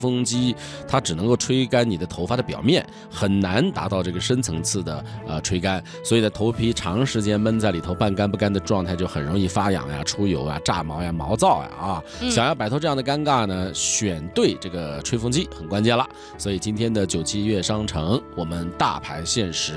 风机它只能够吹干你的头发的表面，很难达到这个深层次的吹干，所以呢，头皮长时间闷在里头半干不干的状态，就很容易发痒呀、出油啊、炸毛呀、毛躁呀啊。想要摆脱这样的尴尬呢，选对这个吹风机很关键了。所以今天的97月商城，我们大牌限时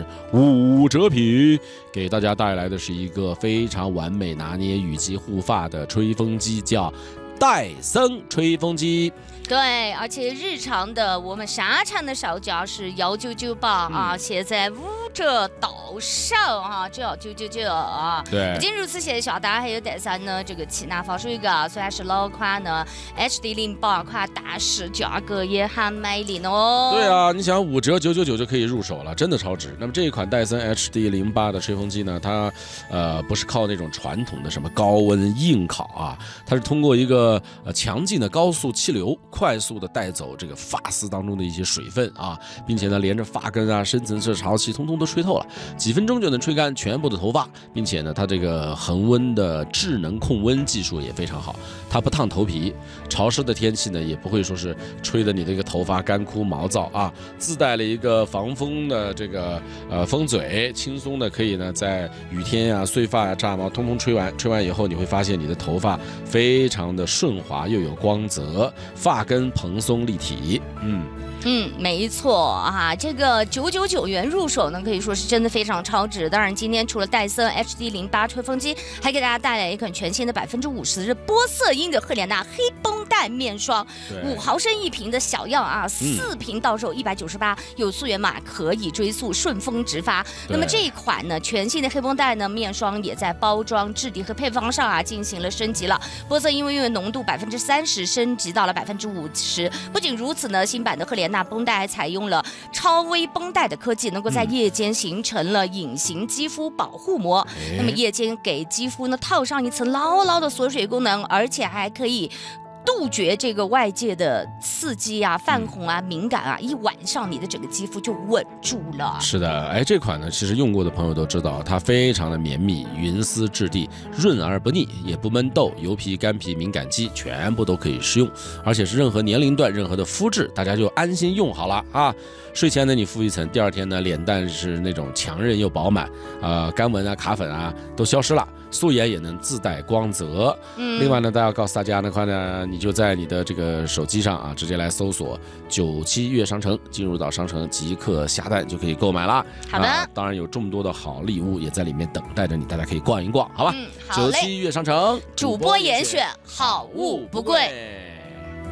5折品，给大家带来的是一个非常完美拿捏雨季护发的吹风机，叫戴森吹风机。 对，而且日常的我们沙产的售价是199八啊，现在5折到手啊，只要999啊。 对， 不仅如此，线下当然还有戴森呢这个气囊防水膏，虽然是老款呢 HD08款，但是价格也很美丽哦。 对啊，你想5折999就可以入手了，真的超值。那么这一款戴森 HD08的吹风机呢，它不是靠那种传统的什么高温硬烤啊，它是通过一个强劲的高速气流，快速的带走这个发丝当中的一些水分啊，并且呢，连着发根啊、深层次潮气，通通都吹透了，几分钟就能吹干全部的头发，并且呢，它这个恒温的智能控温技术也非常好，它不烫头皮，潮湿的天气呢也不会说是吹的你这个头发干枯毛躁啊，自带了一个防风的这个风嘴，轻松的可以呢在雨天啊、碎发啊、炸毛通通吹完以后，你会发现你的头发非常的顺滑又有光泽，发根蓬松立体。 没错啊，这个999元入手呢，可以说是真的非常超值。当然，今天除了戴森 HD08吹风机，还给大家带来一款全新的50%的玻色因的赫莲娜黑绷带面霜，5毫升一瓶的小样啊，4瓶到手198，有溯源码可以追溯，顺丰直发。那么这一款呢，全新的黑绷带呢面霜也在包装、质地和配方上啊进行了升级了，玻色因为浓度30%升级到了50%。不仅如此呢，新版的赫莲娜绷带还采用了超微绷带的科技，能够在夜间形成了隐形肌肤保护膜。那么夜间给肌肤呢套上一层牢牢的锁水功能，而且还可以杜绝这个外界的刺激啊、泛红啊、敏感啊，一晚上你的整个肌肤就稳住了。 是的，这款呢，其实用过的朋友都知道，它非常的绵密，云丝质地，润而不腻，也不闷痘，油皮、干皮、敏感肌全部都可以适用，而且是任何年龄段、任何的肤质，大家就安心用好了啊。睡前呢，你敷一层，第二天呢，脸蛋是那种强韧又饱满，干纹啊、卡粉啊都消失了。素颜也能自带光泽。另外呢，大家要告诉大家的话呢，你就在你的这个手机上啊，直接来搜索97月商城，进入到商城即刻下单就可以购买啦。 好的， 当然有这么多的好礼物也在里面等待着你，大家可以逛一逛，好吧？ 好嘞 97月商城， 主播严选，好物不贵。